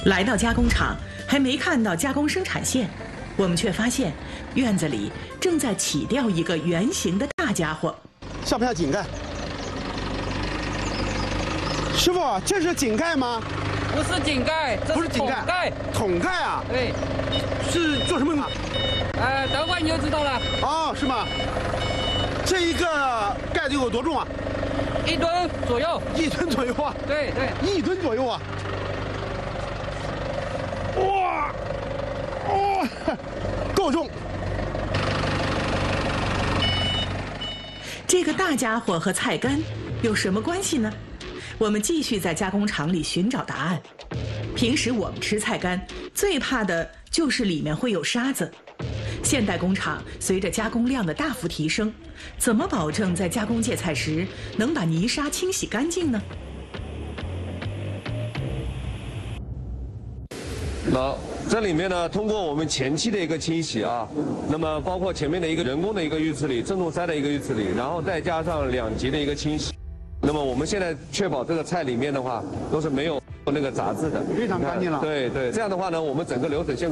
来到加工厂，还没看到加工生产线，我们却发现院子里正在起吊一个圆形的大家伙。 像不像井盖？师傅，这是井盖吗？ 不是井盖，这是桶盖。 桶盖啊？ 对， 是做什么的？ 等会儿你就知道了。 哦，是吗？这一个盖子有多重啊 ？1吨左右。 1吨左右啊？ 对对 ，1吨左右啊！哇，哇，够重！ 这个大家伙和菜干有什么关系呢？我们继续在加工厂里寻找答案。平时我们吃菜干最怕的就是里面会有沙子。现代工厂随着加工量的大幅提升，怎么保证在加工芥菜时能把泥沙清洗干净呢？ 那这里面呢，通过我们前期的一个清洗啊，那么包括前面的一个人工的一个预处理、振动筛的一个预处理，然后再加上2级的一个清洗，那么我们现在确保这个菜里面的话都是没有那个杂质的， 非常干净了。 对对，这样的话呢，我们整个流程线。